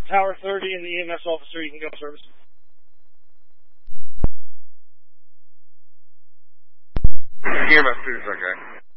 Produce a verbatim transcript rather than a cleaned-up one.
Tower thirty and the E M S officer, you can go service. E M S two is okay.